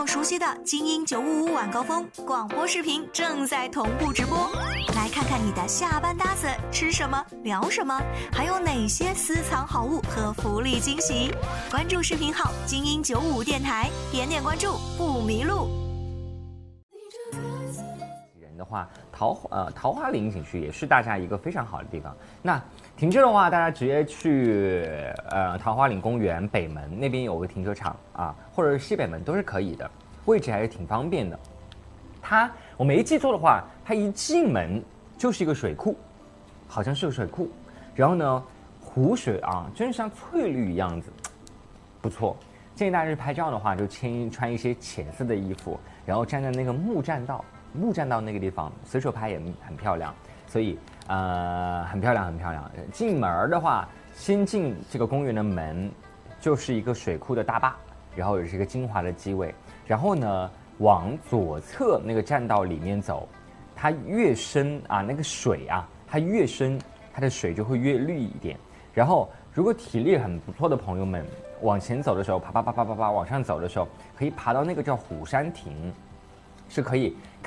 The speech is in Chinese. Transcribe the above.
友熟悉的精英955晚高峰广播视频正在同步直播，来看看你的下班搭子吃什么聊什么，还有哪些私藏好物和福利惊喜。关注视频号精英955电台，点点关注不迷路。 人的话，桃花岭景区也是大家一个非常好的地方。那停车的话，大家直接去桃花岭公园北门那边有个停车场啊，或者是西北门都是可以的，位置还是挺方便的。我没记错的话，它一进门就是一个水库，好像是个水库。然后呢，湖水啊，真是像翠绿一样子，不错。建议大家去拍照的话，就穿一些浅色的衣服，然后站在那个木栈道那个地方，随手拍也很漂亮。所以很漂亮，很漂亮。进门的话，先进这个公园的门，就是一个水库的大坝，然后也是一个精华的机位。然后呢，往左侧那个栈道里面走，它越深啊，那个水啊，它越深，它的水就会越绿一点。然后，如果体力很不错的朋友们，往前走的时候，爬往上走的时候，可以爬到那个叫虎山亭，是可以